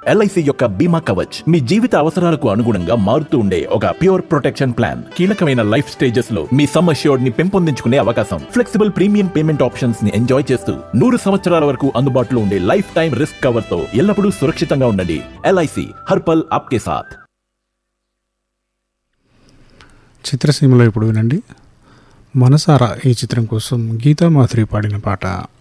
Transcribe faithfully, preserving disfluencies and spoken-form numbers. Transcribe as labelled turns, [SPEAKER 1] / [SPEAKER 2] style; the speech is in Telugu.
[SPEAKER 1] ఎల్ఐసి యొక్క బీమా కవచ్ మీ జీవిత అవసరాలకు అనుగుణంగా మారుతూ ఉండే ఒక ప్యూర్ ప్రొటెక్షన్ ప్లాన్. కీలకమైన లైఫ్ స్టేజెస్ లో మీ సమ్ అష్యూర్డ్ ని పెంపొందించుకునే అవకాశం, ఫ్లెక్సిబుల్ ప్రీమియం పేమెంట్ ఆప్షన్స్ ని ఎంజాయ్ చేస్తూ నూరు సంవత్సరాల వరకు అందుబాటులో ఉండే లైఫ్ టైం రిస్క్ కవర్ తో ఎల్లప్పుడూ సురక్షితంగా ఉండండి. ఎల్ఐసి హర్పల్ ఆప్కే సాథ్.
[SPEAKER 2] చిత్రసీమలో ఇప్పుడు వినండి మనసారా ఈ చిత్రం కోసం గీతా మాధురి పాడిన పాట.